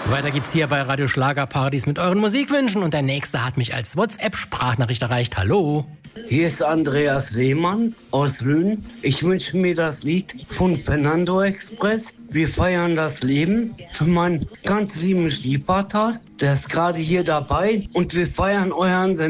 Weiter geht's hier bei Radio Schlagerparadies mit euren Musikwünschen und der nächste hat mich als WhatsApp-Sprachnachricht erreicht. Hallo. Hier ist Andreas Lehmann aus Rhön. Ich wünsche mir das Lied von Fernando Express. Wir feiern das Leben für meinen ganz lieben Stiefvater. Der ist gerade hier dabei und wir feiern euren Sender.